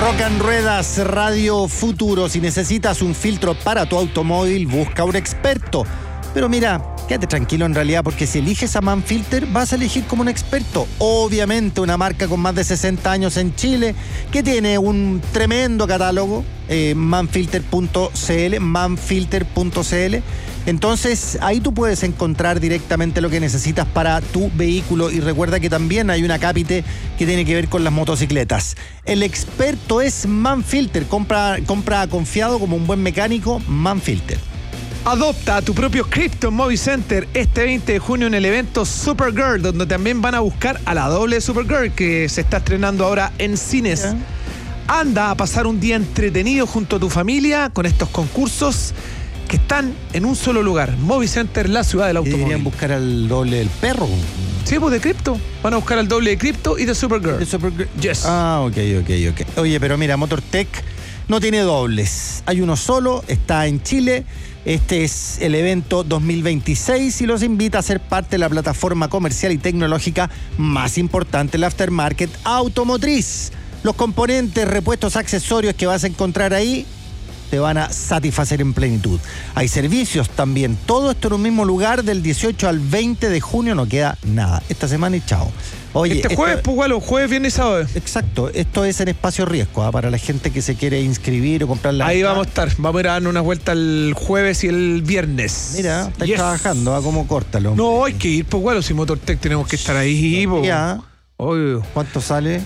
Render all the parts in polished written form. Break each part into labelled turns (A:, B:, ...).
A: Rock and Ruedas, Radio Futuro. Si necesitas un filtro para tu automóvil, busca un experto. Pero mira, quédate tranquilo en realidad, porque si eliges a Manfilter, vas a elegir como un experto. Obviamente una marca con más de 60 años en Chile, que tiene un tremendo catálogo, manfilter.cl. Entonces, ahí tú puedes encontrar directamente lo que necesitas para tu vehículo. Y recuerda que también hay una cápite que tiene que ver con las motocicletas. El experto es Manfilter. Compra confiado como un buen mecánico, Manfilter.
B: Adopta a tu propio cripto en Movicenter este 20 de junio en el evento Supergirl, donde también van a buscar a la doble Supergirl que se está estrenando ahora en cines. ¿Ya? Anda a pasar un día entretenido junto a tu familia con estos concursos que están en un solo lugar. Movicenter, la ciudad del automóvil.
A: Deberían buscar al doble del perro.
B: Sí, pues de cripto. Van a buscar al doble de cripto y de Supergirl.
A: ¿De Supergirl?
B: Yes.
A: Ah, ok. Oye, pero mira, MotorTech no tiene dobles. Hay uno solo, está en Chile. Este es el evento 2026 y los invita a ser parte de la plataforma comercial y tecnológica más importante, el aftermarket automotriz. Los componentes, repuestos, accesorios que vas a encontrar ahí te van a satisfacer en plenitud. Hay servicios también. Todo esto en un mismo lugar del 18 al 20 de junio. No queda nada. Esta semana y chao. Oye,
B: este jueves, pues bueno, jueves, viernes y sábado.
A: Exacto. Esto es en espacio riesgo, para la gente que se quiere inscribir o comprar la...
B: Ahí vamos a estar. Vamos a ir a dar una vuelta el jueves y el viernes.
A: Mira, estáis trabajando, ¿cómo córtalo?
B: No, hay que ir, pues bueno, si MotorTech tenemos que estar ahí.
A: Ya. ¿Cuánto sale?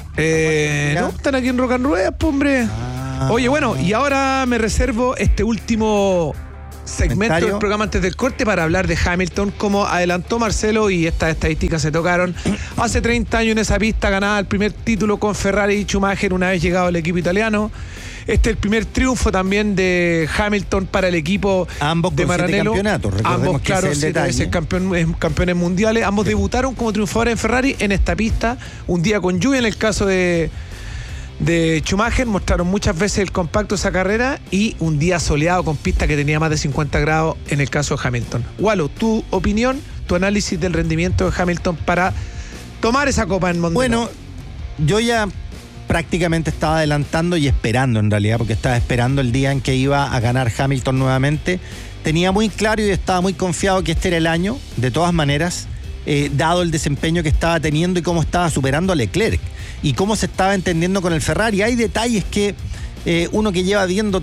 B: No, están aquí en Rock and Ruedas, pues hombre. Oye, bueno, y ahora me reservo este último segmento del programa antes del corte para hablar de Hamilton, como adelantó Marcelo, y estas estadísticas se tocaron. Hace 30 años en esa pista ganaba el primer título con Ferrari y Schumacher una vez llegado al equipo italiano. Este es el primer triunfo también de Hamilton para el equipo de Maranello. Ambos, claro, 7 veces campeones mundiales. Ambos debutaron como triunfadores en Ferrari en esta pista. Un día con lluvia en el caso de Schumacher, mostraron muchas veces el compacto de esa carrera, y un día soleado con pista que tenía más de 50 grados en el caso de Hamilton. Walo, tu opinión, tu análisis del rendimiento de Hamilton para tomar esa copa en Monte.
A: Bueno, yo ya prácticamente estaba adelantando y esperando, en realidad, porque estaba esperando el día en que iba a ganar Hamilton nuevamente. Tenía muy claro y estaba muy confiado que este era el año, de todas maneras, dado el desempeño que estaba teniendo y cómo estaba superando a Leclerc y cómo se estaba entendiendo con el Ferrari. Hay detalles que uno que lleva viendo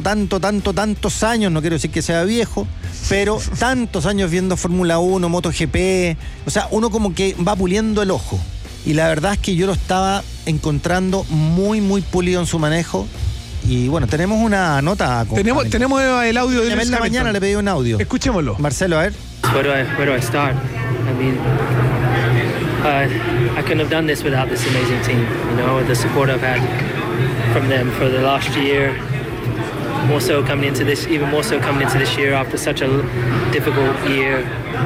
A: tantos años, no quiero decir que sea viejo, pero tantos años viendo Fórmula 1, MotoGP, o sea, uno como que va puliendo el ojo. Y la verdad es que yo lo estaba encontrando muy pulido en su manejo. Y bueno, tenemos una nota.
B: Tenemos el audio de Lewis
A: Hamilton. Mañana le pedí un audio.
B: Escuchémoslo.
A: Marcelo, a ver.
C: Where do I start? I mean, I couldn't have done this without this amazing team. You know, the support I've had from them for the last year. Even more so coming into this year after such a difficult year.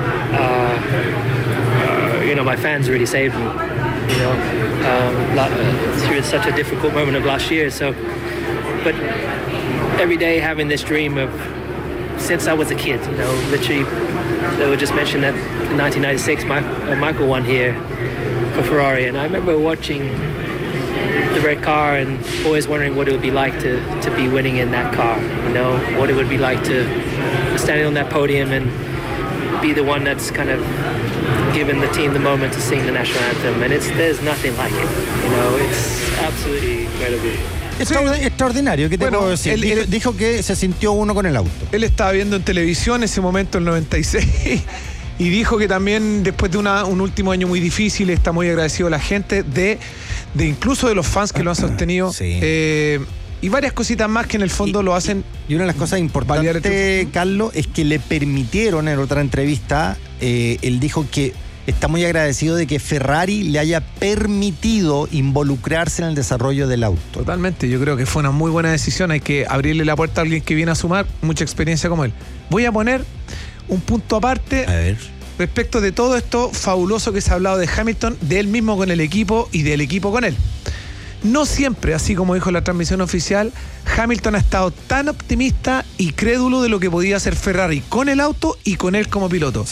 C: You know, my fans really saved me. You know, through such a difficult moment of last year. So, but every day having this dream of since I was a kid, you know, literally, they would just mention that in 1996, Michael won here for Ferrari, and I remember watching the red car and always wondering what it would be like to be winning in that car, you know, what it would be like to standing on that podium and be the one that's kind of given the team the moment to sing the national anthem, and there's nothing like it, you know, it's absolutely incredible.
A: Extraordinario, ¿qué te puedo decir? Él dijo que se sintió uno con el auto.
B: Él estaba viendo en televisión ese momento, el 96, y dijo que también después de un último año muy difícil, está muy agradecido a la gente, de incluso de los fans que lo han sostenido. Sí. Y varias cositas más que en el fondo lo hacen.
A: Y una de las cosas importantes, Carlos, es que le permitieron en otra entrevista, él dijo que está muy agradecido de que Ferrari le haya permitido involucrarse en el desarrollo del auto.
B: Totalmente, yo creo que fue una muy buena decisión. Hay que abrirle la puerta a alguien que viene a sumar mucha experiencia como él. Voy a poner un punto aparte respecto de todo esto fabuloso que se ha hablado de Hamilton, de él mismo con el equipo y del equipo con él. No siempre, así como dijo la transmisión oficial, Hamilton ha estado tan optimista y crédulo de lo que podía hacer Ferrari con el auto y con él como piloto. Sí.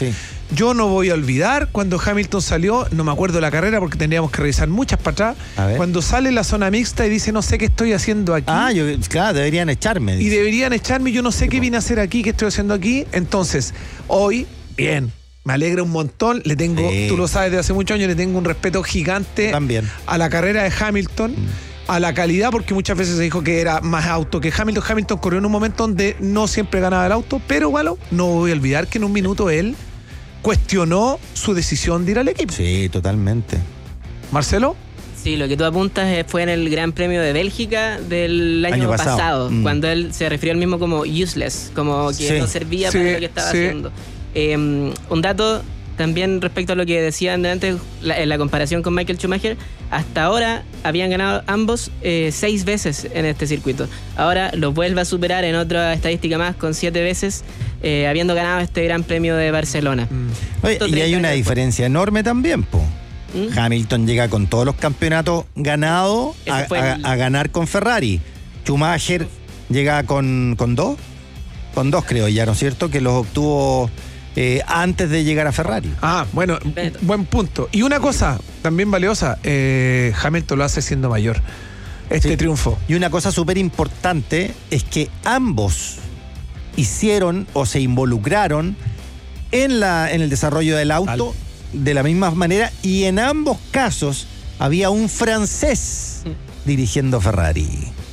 B: Yo no voy a olvidar cuando Hamilton salió, no me acuerdo la carrera porque tendríamos que revisar muchas para atrás, cuando sale la zona mixta y dice no sé qué estoy haciendo aquí.
A: Claro, deberían echarme. Dice.
B: Y deberían echarme, yo no sé qué vine a hacer aquí, qué estoy haciendo aquí. Entonces, hoy, bien, me alegra un montón, le tengo, tú lo sabes, de hace muchos años le tengo un respeto gigante a la carrera de Hamilton. A la calidad, porque muchas veces se dijo que era más auto que Hamilton. Hamilton corrió en un momento donde no siempre ganaba el auto, pero bueno, no voy a olvidar que en un minuto él cuestionó su decisión de ir al equipo.
A: Sí, totalmente.
B: ¿Marcelo?
D: Sí, lo que tú apuntas fue en el Gran Premio de Bélgica del año pasado, cuando él se refirió al mismo como useless, como que no servía para lo que estaba haciendo. Un dato también respecto a lo que decían antes, en la comparación con Michael Schumacher, hasta ahora habían ganado ambos 6 veces en este circuito. Ahora los vuelve a superar en otra estadística más con 7 veces, habiendo ganado este Gran Premio de Barcelona.
A: Oye, y hay una diferencia enorme también, po. Hamilton llega con todos los campeonatos ganados a ganar con Ferrari. Schumacher llega con 2. Con 2 creo ya, ¿no es cierto? Que los obtuvo antes de llegar a Ferrari.
B: Bueno, buen punto. Y una cosa también valiosa, Hamilton lo hace siendo mayor, triunfo.
A: Y una cosa súper importante es que ambos hicieron o se involucraron en el desarrollo del auto de la misma manera, y en ambos casos había un francés dirigiendo Ferrari.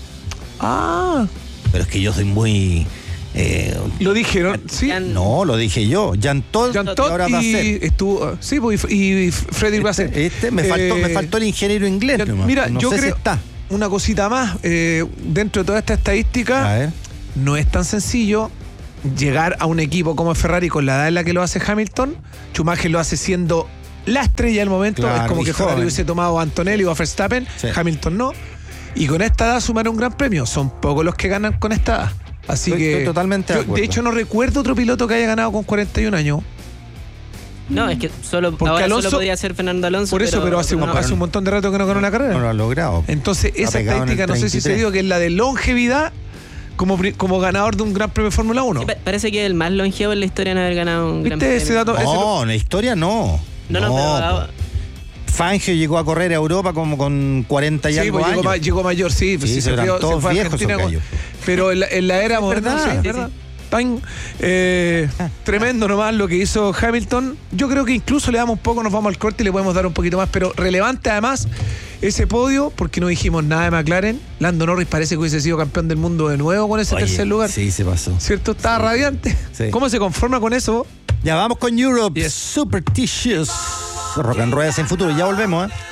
A: Pero es que yo soy muy...
B: lo dijeron, ¿sí?
A: No, lo dije yo. Jean Todt
B: y estuvo, sí, y Freddy Russell.
A: Me faltó el ingeniero inglés.
B: Mira, yo creo una cosita más, dentro de toda esta estadística, no es tan sencillo llegar a un equipo como Ferrari con la edad en la que lo hace Hamilton. Schumacher lo hace siendo la estrella del momento. Claro, es como que Ferrari hubiese tomado a Antonelli o a Verstappen, Hamilton no. Y con esta edad sumar un gran premio. Son pocos los que ganan con esta edad. Así estoy
A: totalmente de acuerdo.
B: De hecho, no recuerdo otro piloto que haya ganado con 41 años.
D: No, es que solo podía ser Fernando Alonso.
B: Por eso, pero hace un montón de rato que no ganó una carrera.
A: No lo ha logrado.
B: Entonces, esa estadística, no sé si se dio, que es la de longevidad como ganador de un Gran Premio de Fórmula 1.
D: Sí, parece que es el más longevo en la historia en haber ganado un Gran Premio.
B: ¿Viste ese dato?
A: No, en la historia no.
D: No,
A: Fangio llegó a correr a Europa como con 40 y algo años.
B: Sí, llegó mayor, sí.
A: Se fue a Argentina.
B: Pero en la era moderna, ¿verdad? Tremendo nomás lo que hizo Hamilton. Yo creo que incluso le damos un poco, nos vamos al corte y le podemos dar un poquito más, pero relevante además ese podio, porque no dijimos nada de McLaren. Lando Norris parece que hubiese sido campeón del mundo de nuevo con ese tercer lugar.
A: Sí, se pasó.
B: ¿Cierto? Estaba radiante. Sí. ¿Cómo se conforma con eso?
A: Ya vamos con Europe Superstitious. Rock and Ruedas en futuro, ya volvemos,